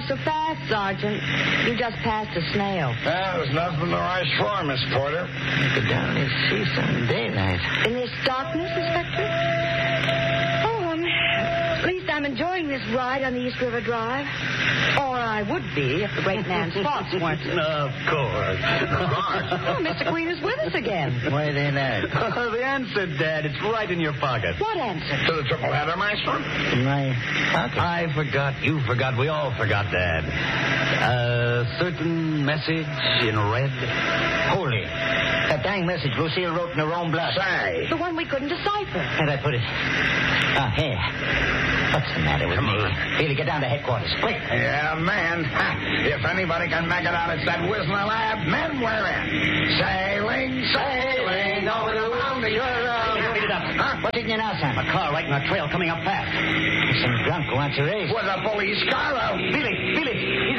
so fast, Sergeant. You just passed a snail. There's nothing to rush for, Miss Porter. You could only see some daylight. In this darkness, Inspector? At least I'm enjoying this ride on the East River Drive. Or I would be if the great man's thoughts weren't. Of course. Oh, Mr. Queen is with us again. Why they not? The answer, Dad. It's right in your pocket. What answer? To the triple header, Maestro? My pocket. I forgot. You forgot. We all forgot, Dad. A certain message in red. Holy. That dang message Lucille wrote in her own blood. Say. The one we couldn't decipher. Where'd I put it? Here. What's the matter with me? Billy, get down to headquarters. Quick. Yeah, man. If anybody can make it out, it's that Wisner lab. Men, we're in. Sailing, sailing over the round the world. Speed it up. Huh? What's it in now, son? A car right in our trail coming up fast. Some drunk who wants a race. With a police car out. Billy, he's